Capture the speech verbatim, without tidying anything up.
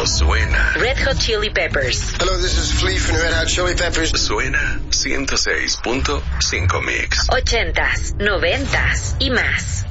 suena. Red Hot Chili Peppers. Hello, this is Flea from Red Hot Chili Peppers. Suena ciento seis punto cinco Mix. Ochentas, noventas y más.